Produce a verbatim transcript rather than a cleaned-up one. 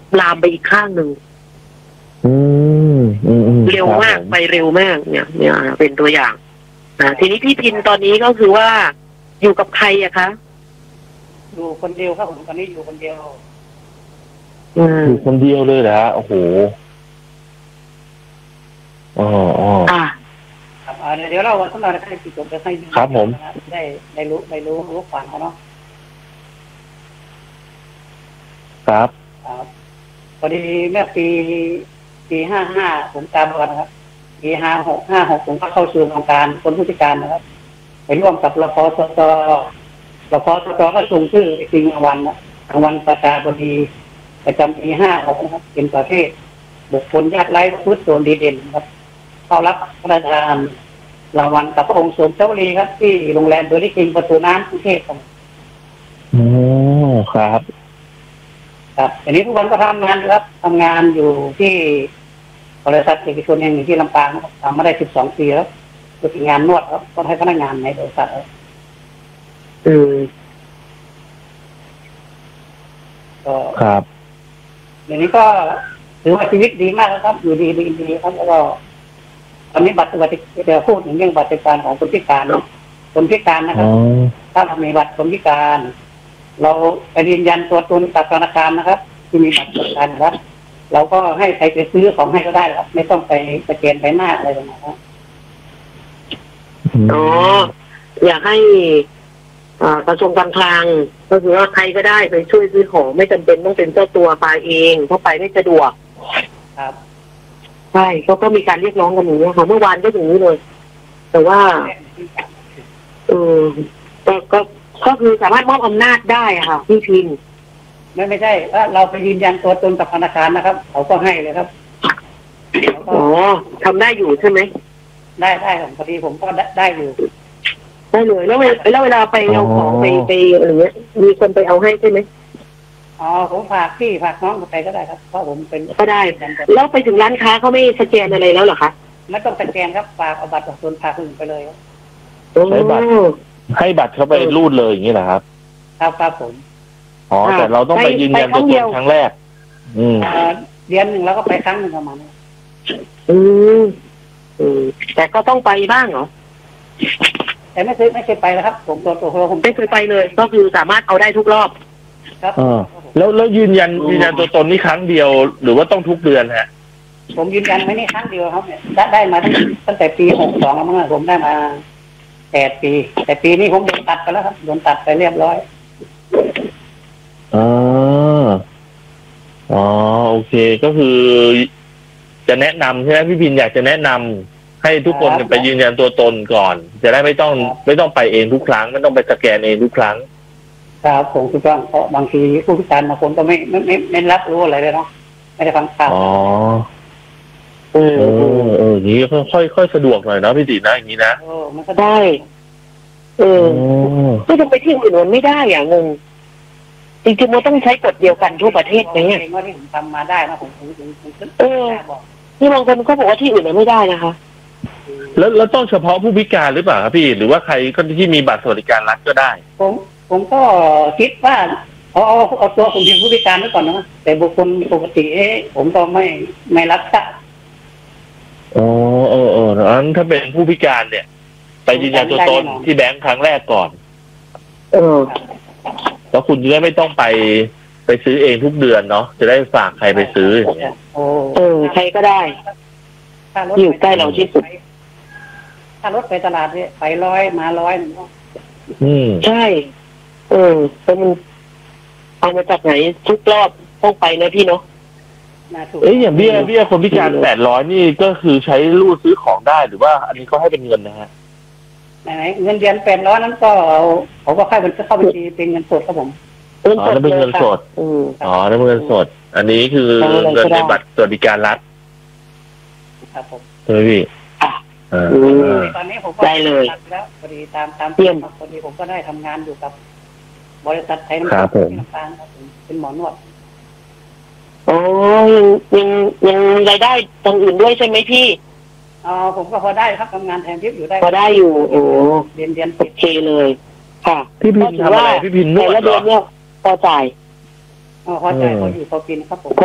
ลามไปอีกข้างหนึ่งอืมอืมเร็วมากไปเร็วมากเนี่ยเนี่ยเป็นตัวอย่างนะทีนี้พี่พินตอนนี้ก็คือว่าอยู่กับใครอะคะอยู่คนเดียวครับผมตอนนี้อยู่คนเดียวอยู่คนเดียวเลยเหรอฮะโอ้โหอ๋ออ๋ออ่าเดี๋ยวเราสำหรับในการติดจบจะให้ครับผมได้ได้รู้ได้รู้รู้ฟังเขาเนาะครับพอดีเมื่อปีปีห้าห้าผมตามประวัตินะครับปีห้าหกห้าหกผมก็เข้าสู่วงการคนผู้พิการนะครับไปร่วมกับรพสตรพสตก็ส่งชื่อจริงรางวัลนะรางวัลประชาบดีประจำปีห้าหกนะครับเป็นประเภทบุคคลยากไร้พุทธโดดดีเด่นครับเข้ารับพระราชทานรางวัลกับพระองค์ทรงเจ้าลีครับที่โรงแรมเบอร์รี่คิงประตูน้ำกรุงเทพครับอ๋อครับครับทีนี้ทุกคนก็ทำงานครับทำงานอยู่ที่บริษัทเอกชนแห่งหนึ่งที่ลำปางครับทำมาได้สิบสองปีแล้วเป็นงานนวดครับก็ให้พนักงานในบริษัทอืมก็ครับเดี๋ยวนี้ก็ถือว่าชีวิตดีมากแล้วครับอยู่ดีดีดีครับแล้วก็ตอนนี้บัตรสวัสดิการจะพูดถึงเรื่องบัตรสวัสดิการของคนพิการเนาะคนพิการนะครับถ้าเรามีบัตรคนพิการเราไปยืนยันตัวตนกับธนาคารนะครับที่มีบัตรประกันครับเราก็ให้ใครไปซื้อของให้ก็ได้ครับไม่ต้องไปสแกนใบหน้าอะไรต่างๆครับอ๋ออยากให้กระทรวงการคลังก็คือว่าใครก็ได้ไปช่วยซื้อของไม่จำเป็นต้องเป็นเจ้าตัวไปเองเพราะไปไม่สะดวกครับใช่เขาก็มีการเรียกร้องกันอย่างนี้ค่ะเมื่อวานก็อย่างนี้เลยแต่ว่าเออก็ก็ก็คือสามารถมอบอำนาจได้ค่ะพี่พินไม่ไม่ใช่ถ้าเราไปยืนยันตัวตนกับธนาคารนะครับเขาก็ให้เลยครับอ๋อทำได้อยู่ใช่ไหมได้ได้ครับพอดีผมก็ได้อยู่ได้เลยแล้วแล้วเวลาไปเอาของไปไปอะไรเงี้ยมีคนไปเอาให้ใช่ไหมอ๋อผมฝากพี่ฝากน้องไปก็ได้ครับเพราะผมเป็นก็ได้แล้วไปถึงร้านค้าเขาไม่สแกนอะไรแล้วเหรอคะไม่ต้องสแกนครับฝากเอาบัตรประชาชนพาคนไปเลยใช้บัตรให้บัตรเขาไปรูดเลยอย่างนี้เหรอครับครับครับผมอ๋อแต่เราต้องไปยืนยันตัวตนครั้งแรกอืมเดือนหนึ่งแล้วก็ไปครั้งหนึ่งประมาณนี้อืมอืมแต่ก็ต้องไปบ้างเหรอแต่ไม่เคยไม่เคยไปนะครับผมตัวตัวผมไม่เคยไปเลยก็คือสามารถเอาได้ทุกรอบครับแล้วแล้วยืนยันยืนยันตัวตนนี่ครั้งเดียวหรือว่าต้องทุกเดือนฮะผมยืนยันไม่นี่ครั้งเดียวครับเนี่ยได้มาตั้งแต่ปีหกสองแล้วมั้งผมได้มาแปดปีแต่ปีนี้ผมโดนตัดไปแล้วครับโดนตัดไปเรียบร้อยอ๋ออ๋อโอเคก็คือจะแนะนำใช่ไหมพี่พินอยากจะแนะนำให้ทุกคนไปยืนยันตัวตนก่อนจะได้ไม่ต้องไม่ต้องไปเองทุกครั้งไม่ต้องไปสแกนเองทุกครั้งครับผมถูกต้องเพราะบางทีผู้พิการบางคนก็ไม่ไม่ไม่ไม่รับรู้อะไรเลยเนาะไม่ได้ฟังข่าวอ๋อเออเออเอออย่างนี้ค่อยค่อยสะดวกหน่อยนะพี่ตินะอย่างนี้นะเออมันก็ได้เออไม่ต้องไปที่อื่นมันไม่ได้อย่างงงจริงๆมันต้องใช้กฎเดียวกันทั่วประเทศไหมเองว่าที่ผมทำมาได้นะผมผมผมผมเออที่บางคนก็บอกว่าที่อื่นมันไม่ได้นะคะแล้วแล้วต้องเฉพาะผู้พิการหรือเปล่าครับพี่หรือว่าใครก็ที่มีบัตรสวัสดิการรัฐก็ได้ผมผมก็คิดว่าเอาเอาเอาตัวผมเป็นผู้พิการไว้ก่อนนะแต่บุคคลปกติเอ๊ะผมก็ไม่ไม่รับจ้ะอ๋อเออเอองั้นถ้าเป็นผู้พิการเนี่ยไปยืนยันตัวตนที่แบงค์ครั้งแรกก่อนเออแล้วคุณจะได้ไม่ต้องไปไปซื้อเองทุกเดือนเนาะจะได้ฝากใครไปซื้ออย่างเงี้ยเออใครก็ได้อยู่ใกล้เราที่สุดถ้ารถไปตลาดเนี่ยไปร้อยมาร้อยหนึ่งอืมใช่เออแล้วมันเอามาจากไหนทุกรอบต้องไปนะพี่เนาะเอ้ยอย่างเบี้ยเบี้ยคนพิการแปดร้อยนี่ก็คือใช้รูดซื้อของได้หรือว่าอันนี้เขาให้เป็นเงินนะฮะไหนเงินเดือนแปดร้อยนั้นก็เขาก็ให้เป็นเข้าบัญชีเป็นเงินสดครับผมอ๋อนั่นเป็นเงินสดอ๋อนั่นเป็นเงินสดอันนี้คือเงินในบัตรสวัสดิการรัฐครับผมเฮ้ยพี่ตอนนี้ผมก็ได้เลยแล้วพอดีตามตามเพื่อนพอดีผมก็ได้ทำงานอยู่กับบริษัทไทยน้ำตาลน้ำตาลครับผมเป็นหมอนวดอ๋อยังยังรายได้ตรงอื่นด้วยใช่ไหมพี่อ๋อผมก็พอได้ครับทำงานแทนทิพย์อยู่ได้พอได้อยู่โอ้เรียนเรียนโอเคเลยค่ะพี่พินทำอะไรพี่พินนวดเหรอพอจ่ายอ๋อพอจ่ายพออยู่พอกินครับผมพ